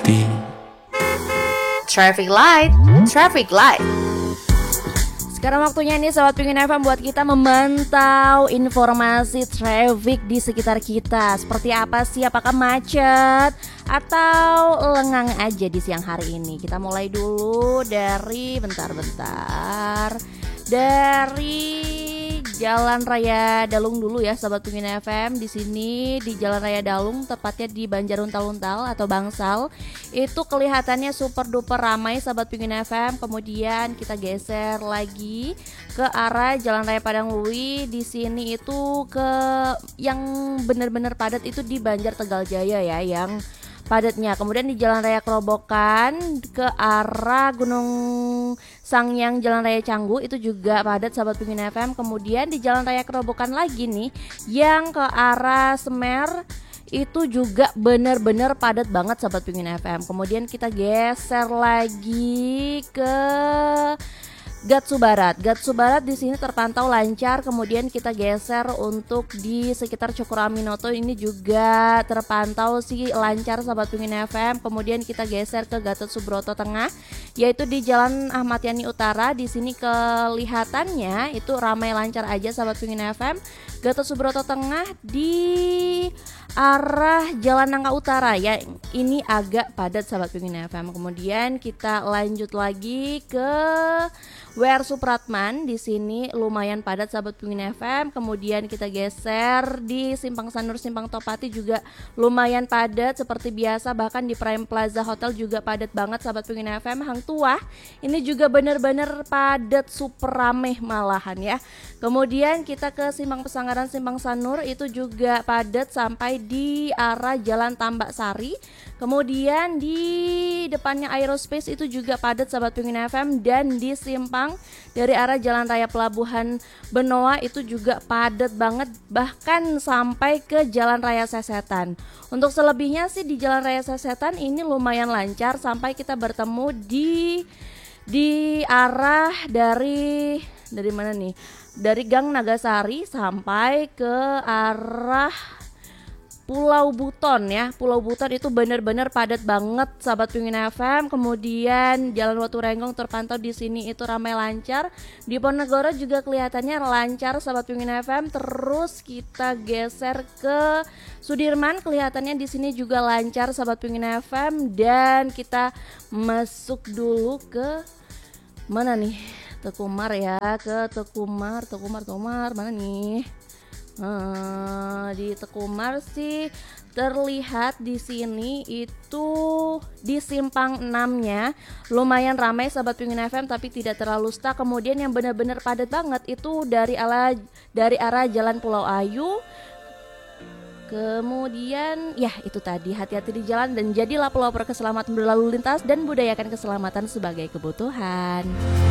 hati. Traffic light, traffic light. Sekarang waktunya nih Sobat Pingin FM buat kita memantau informasi traffic di sekitar kita. Seperti apa sih, apakah macet atau lengang aja di siang hari ini? Kita mulai dulu dari dari Jalan Raya Dalung dulu ya Sobat Pingin FM. Di sini di Jalan Raya Dalung, tepatnya di Banjaruntal-Untal atau Bangsal, itu kelihatannya super duper ramai Sobat Pingin FM. Kemudian kita geser lagi ke arah Jalan Raya Padang-Lui. Di sini itu ke yang benar-benar padat itu di Banjar Tegal Jaya ya, yang padatnya. Kemudian di Jalan Raya Kerobokan ke arah Gunung Sangyang Jalan Raya Canggu itu juga padat Sahabat Pingin FM. Kemudian di Jalan Raya Kerobokan lagi nih yang ke arah Semer itu juga benar-benar padat banget Sahabat Pingin FM. Kemudian kita geser lagi ke Gatsu Barat. Gatsu Barat di sini terpantau lancar. Kemudian kita geser untuk di sekitar Cukuraminoto, ini juga terpantau sih lancar Sahabat Pingin FM. Kemudian kita geser ke Gatot Subroto Tengah, yaitu di Jalan Ahmad Yani Utara. Di sini kelihatannya itu ramai lancar aja Sahabat Pingin FM. Gatot Subroto Tengah di arah Jalan Nangka Utara ya, ini agak padat Sahabat Pingin FM. Kemudian kita lanjut lagi ke WR Supratman, di sini lumayan padat Sahabat Pingin FM. Kemudian kita geser di Simpang Sanur Simpang Topati juga lumayan padat seperti biasa. Bahkan di Prime Plaza Hotel juga padat banget Sahabat Pingin FM. Hang Tuah ini juga benar-benar padat, super rameh malahan ya. Kemudian kita ke Simpang Pesanggaran Simpang Sanur, itu juga padat sampai di arah Jalan Tambak Sari. Kemudian di depannya Aerospace itu juga padat Sahabat Pingin FM. Dan di simpang dari arah Jalan Raya Pelabuhan Benoa itu juga padat banget, bahkan sampai ke Jalan Raya Sesetan. Untuk selebihnya sih di Jalan Raya Sesetan ini lumayan lancar sampai kita bertemu di arah dari mana nih? Dari Gang Nagasari sampai ke arah Pulau Buton ya. Pulau Buton itu benar-benar padat banget Sahabat Pingin FM. Kemudian Jalan Watu Renggong terpantau di sini itu ramai lancar. Di Ponegoro juga kelihatannya lancar Sahabat Pingin FM. Terus kita geser ke Sudirman, kelihatannya di sini juga lancar Sahabat Pingin FM. Dan kita masuk dulu ke mana nih? Tekumar ya, ke Tekumar mana nih? Di Tekumar sih terlihat di sini itu di simpang 6-nya lumayan ramai Sahabat Pingin FM, tapi tidak terlalu stuck. Kemudian yang benar-benar padat banget itu dari arah Jalan Pulau Ayu. Kemudian ya itu tadi, hati-hati di jalan dan jadilah pelopor keselamatan berlalu lintas dan budayakan keselamatan sebagai kebutuhan.